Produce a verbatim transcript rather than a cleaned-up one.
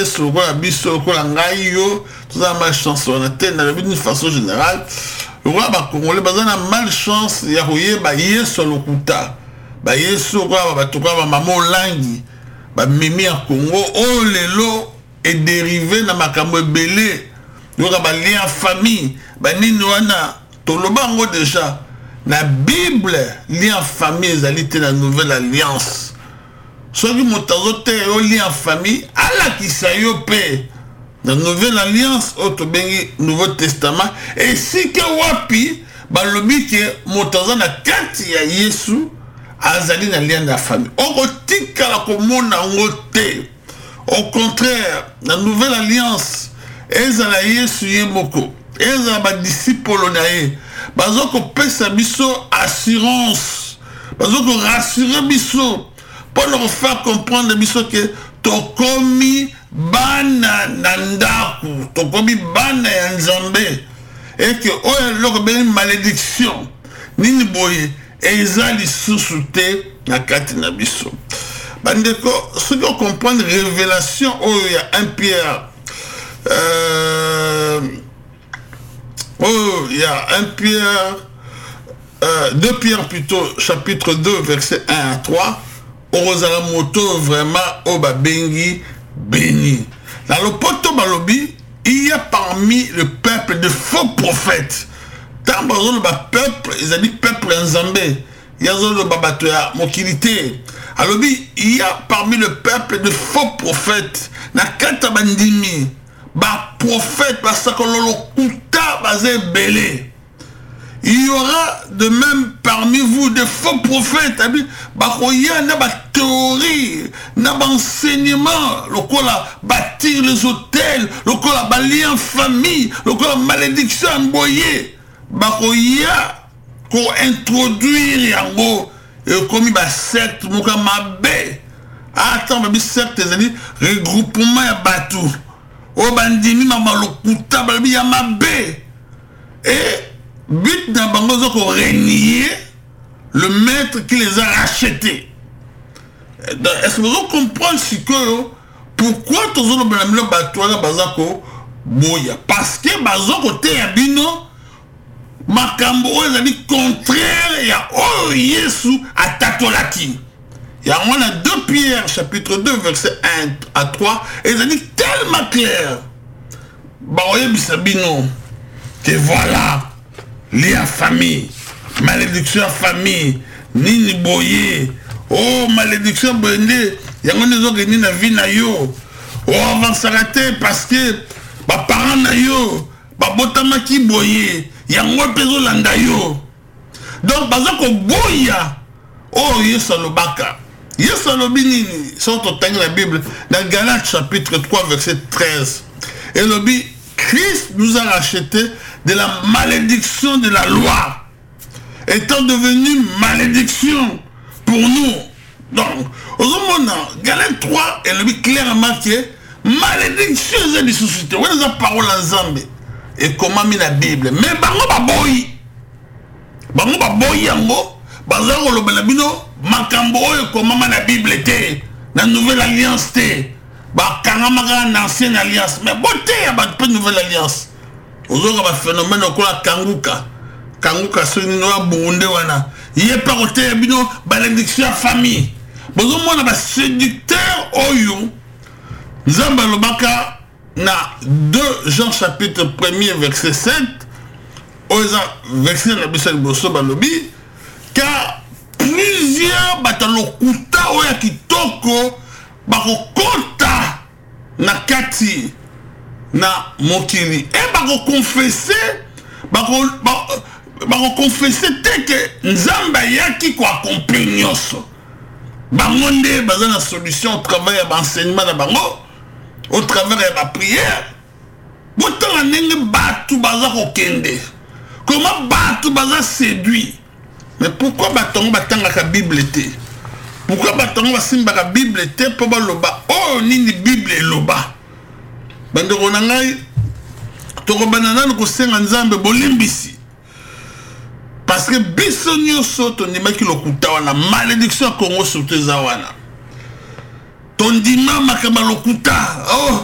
yesu lokola biso lokola ngai yo toza malchance wana te na lobi d'une façon générale lokola bakongole baza na malchance ya koyeba yesu lokuta bayesu lokola bato lokola bamama olangi bamemi ya Congo oyo lelo edérivé na makambo ebele lokola balien ya famille banini wana toloba yango déjà na Bible lien famille ezali te na nouvelle alliance soki moto azote yo lien famille alakisa yo pe na nouvelle alliance oyo tobengi nouveau testament esika wapi balobi ke moto aza na kati ya yesu azali na lien na famille okotikala komona yango te. Au contraire na nouvelle alliance ezala yesu ye moko ezala badiscipolo na ye bazoko pesa biso assurance bazoko rassurer biso pour leur faire comprendre biso que tokomi bana na ndaku tokomi bana ya nzambe et que oyo loko beni malédiction nini boye eza lisusu te na kati na biso bandeko soki ocomprendre révélation oyo ya un Pierre euh, oh il y a un Pierre euh, deux Pierre plutôt chapitre deux verset un à trois orozala moto vraiment oba bengi béni dans le poto balobi il y a parmi le peuple de faux prophètes tant bazolo ba peuple ils a dit peuple nzambe yazolo babato ya mokilité alobi il y a parmi le peuple de faux prophètes na kata bandimi ba prophète ba sakololo kuta bazé belé il y aura de même parmi vous des faux prophètes ba koya na ba théorie na ba enseignement lokola bâtir les hôtels lokola ba lien famille lokola malédiction mboyé ba koya ko introduire yango et comme ba secte moka mabe attends ba secte ezali regroupement ya batu o bandimi mama lokuta ba ya mabe et but na bango zoko renier le maître qui les a rachetés. Est-ce que vous comprenez ce que pourquoi tous les gens batouana bazako boya parce que bazako te yabino makambo ezali contraire ya oh Yesu atatolaki. Ya on a deux Pierre chapitre deux verset un à trois ezali tellement clair. Ba oye bisabino que voilà lien famille, malédiction famille, nini boye, oh malédiction boye, yango nezo geni na vie na yo, oh avansara te parce que ba parents na yo, ba botama ki boye, yango pezo landa yo. Donc bazako boya, oh yeso lobaka, yeso lobi nini, sorte tangi la Bible, dans Galates chapitre trois verset treize, et lobi Christ nous a racheté de la malédiction de la loi, étant devenu malédiction pour nous. Donc, au moment Galates trois, elle a dit clairement que malédiction est des sociétés. On a la parole en Zambie. Et comment mis la Bible. Mais bango baboyi. Bango baboyi yango. Bazaro lo balabino. Makambo et comment la Bible était. La nouvelle alliance était. Bah, Kangamara, l'ancienne alliance. Mais beauté, il y a pas de nouvelle alliance. Aujourd'hui, il y a un phénomène comme la Kanguka. Kanguka, c'est une loi burundais. Il y a pas côté, il y a une malédiction famille. Bon, on a un séducteur Oyo. Zamba Lobaka, na deux Jean chapitre premier, verset sept. Oza, verset la Bissel Bosso Balobi. Car plusieurs batalokuta Oya Kitoko. Bako kota na kati na mokili et bako confesser bako bako confesser te que nzamba yaki ko accomplir nyonso bango nde baza na solution au travers ya enseignement na bango au travers ya ba prière botala ndenge batu baza kokende comment batu baza séduit mais pourquoi batongo batangaka Bible te. Pourquoi batongo basimba la Bible te po baloba oh nini Bible eloba bandeko na ngai toko banana ko senga nzambe bolimbisi parce que biso nyonso tondimaki lokuta wana malédiction ya Congo surtout eza wana tondima makaba lokuta oh